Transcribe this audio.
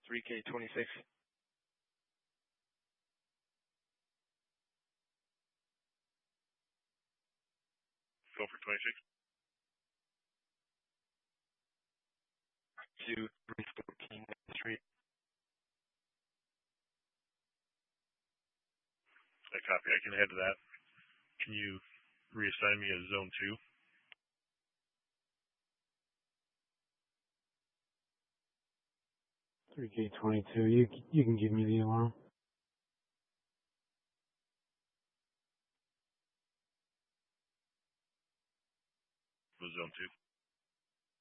3K26. Go for 26. 314 Street. I copy. I can head to that. Can you reassign me as zone 2? 3K22, you can give me the alarm. Was zone 2.